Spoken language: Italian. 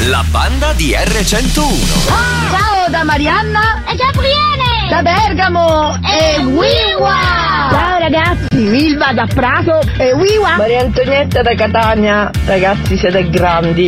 la banda di R101. Ciao da Marianna E Gabriele! da Bergamo e Wiwa. Ciao ragazzi, Milva da Prato e Wiwa. Maria Antonietta da Catania, ragazzi siete grandi.